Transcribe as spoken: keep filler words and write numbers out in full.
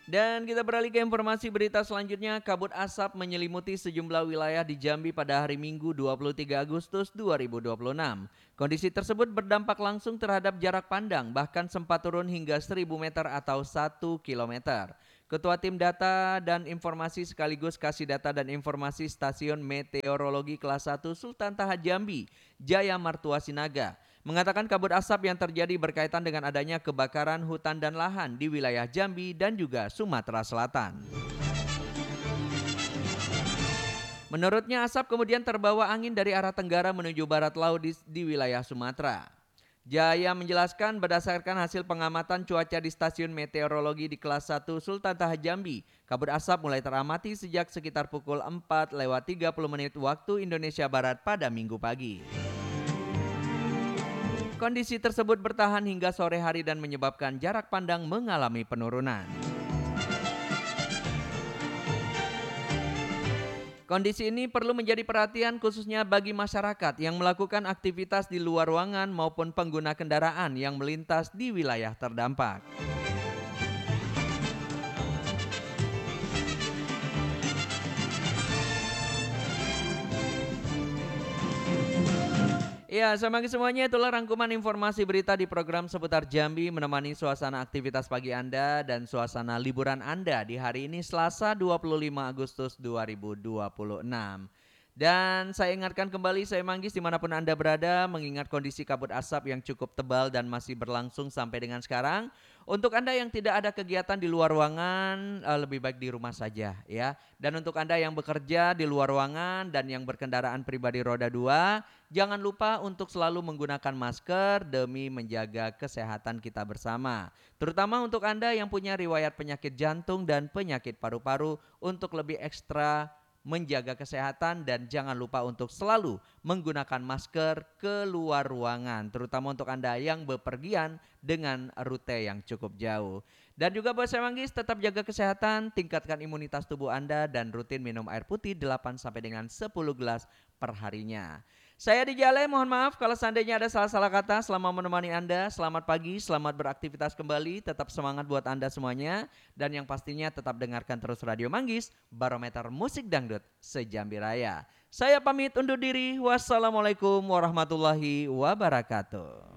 Dan kita beralih ke informasi berita selanjutnya. Kabut asap menyelimuti sejumlah wilayah di Jambi pada hari Minggu dua puluh tiga Agustus dua ribu dua puluh enam. Kondisi tersebut berdampak langsung terhadap jarak pandang, bahkan sempat turun hingga seribu meter atau satu kilometer. Ketua Tim Data dan Informasi sekaligus Kasih Data dan Informasi Stasiun Meteorologi Kelas satu Sultan Taha Jambi, Jaya Martua Sinaga, mengatakan kabut asap yang terjadi berkaitan dengan adanya kebakaran hutan dan lahan di wilayah Jambi dan juga Sumatera Selatan. Menurutnya asap kemudian terbawa angin dari arah tenggara menuju barat laut di, di wilayah Sumatera. Jaya menjelaskan berdasarkan hasil pengamatan cuaca di stasiun meteorologi di kelas satu Sultan Taha Jambi, kabut asap mulai teramati sejak sekitar pukul empat lewat tiga puluh menit waktu Indonesia Barat pada Minggu pagi. Kondisi tersebut bertahan hingga sore hari dan menyebabkan jarak pandang mengalami penurunan. Kondisi ini perlu menjadi perhatian khususnya bagi masyarakat yang melakukan aktivitas di luar ruangan maupun pengguna kendaraan yang melintas di wilayah terdampak. Ya, selamat pagi semuanya, itulah rangkuman informasi berita di program seputar Jambi menemani suasana aktivitas pagi Anda dan suasana liburan Anda di hari ini Selasa dua puluh lima Agustus dua ribu dua puluh enam. Dan saya ingatkan kembali, saya Manggis dimanapun Anda berada, mengingat kondisi kabut asap yang cukup tebal dan masih berlangsung sampai dengan sekarang. Untuk Anda yang tidak ada kegiatan di luar ruangan, eh, lebih baik di rumah saja ya. Dan untuk Anda yang bekerja di luar ruangan dan yang berkendaraan pribadi roda dua, jangan lupa untuk selalu menggunakan masker demi menjaga kesehatan kita bersama. Terutama untuk Anda yang punya riwayat penyakit jantung dan penyakit paru-paru, untuk lebih ekstra menjaga kesehatan dan jangan lupa untuk selalu menggunakan masker keluar ruangan, terutama untuk Anda yang bepergian dengan rute yang cukup jauh. Dan juga buat saya Manggis, tetap jaga kesehatan, tingkatkan imunitas tubuh Anda dan rutin minum air putih delapan sampai dengan sepuluh gelas perharinya. Saya di Jale, mohon maaf kalau seandainya ada salah-salah kata selama menemani Anda. Selamat pagi, selamat beraktivitas kembali, tetap semangat buat Anda semuanya. Dan yang pastinya tetap dengarkan terus Radio Manggis, barometer musik dangdut se-Jambi Raya. Saya pamit undur diri, wassalamualaikum warahmatullahi wabarakatuh.